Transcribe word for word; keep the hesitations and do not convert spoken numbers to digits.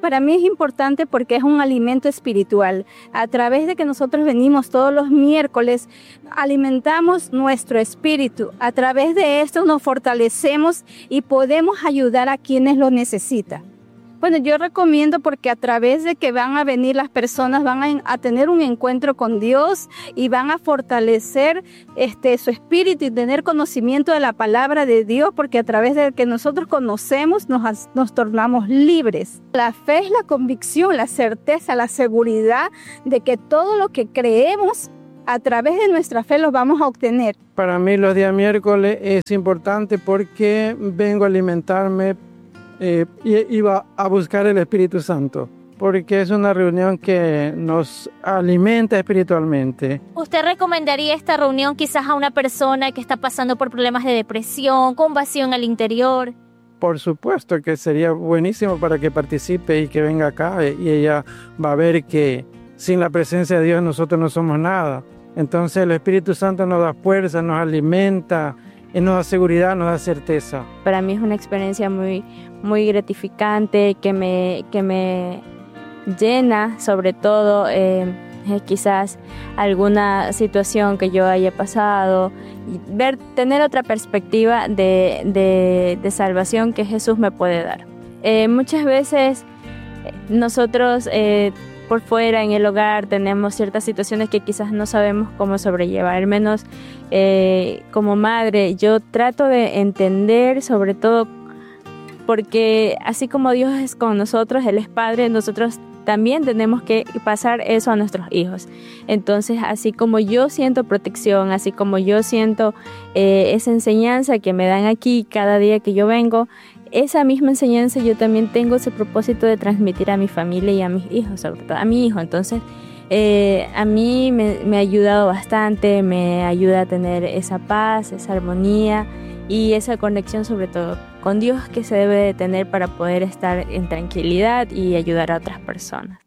Para mí es importante porque es un alimento espiritual. A través de que nosotros venimos todos los miércoles, alimentamos nuestro espíritu. A través de esto nos fortalecemos y podemos ayudar a quienes lo necesitan. Bueno, yo recomiendo porque a través de que van a venir las personas, van a, a tener un encuentro con Dios y van a fortalecer este, su espíritu y tener conocimiento de la palabra de Dios, porque a través de que nosotros conocemos nos, nos tornamos libres. La fe es la convicción, la certeza, la seguridad de que todo lo que creemos a través de nuestra fe lo vamos a obtener. Para mí los días miércoles es importante porque vengo a alimentarme Eh, iba a buscar el Espíritu Santo, porque es una reunión que nos alimenta espiritualmente. ¿Usted recomendaría esta reunión quizás a una persona que está pasando por problemas de depresión, con vacío en el interior? Por supuesto que sería buenísimo para que participe y que venga acá, y ella va a ver que sin la presencia de Dios nosotros no somos nada. Entonces el Espíritu Santo nos da fuerza, nos alimenta, y nos da seguridad, nos da certeza. Para mí es una experiencia muy, muy gratificante, que me, que me llena, sobre todo eh, eh, quizás alguna situación que yo haya pasado, y ver, tener otra perspectiva de, de, de salvación que Jesús me puede dar. Eh, muchas veces nosotros eh, por fuera, en el hogar, tenemos ciertas situaciones que quizás no sabemos cómo sobrellevar. Al menos eh, como madre, yo trato de entender, sobre todo porque así como Dios es con nosotros, Él es Padre, nosotros también tenemos que pasar eso a nuestros hijos. Entonces, así como yo siento protección, así como yo siento eh, esa enseñanza que me dan aquí cada día que yo vengo, esa misma enseñanza yo también tengo ese propósito de transmitir a mi familia y a mis hijos, sobre todo a mi hijo. Entonces, eh, a mí me, me ha ayudado bastante, me ayuda a tener esa paz, esa armonía y esa conexión sobre todo con Dios que se debe de tener para poder estar en tranquilidad y ayudar a otras personas.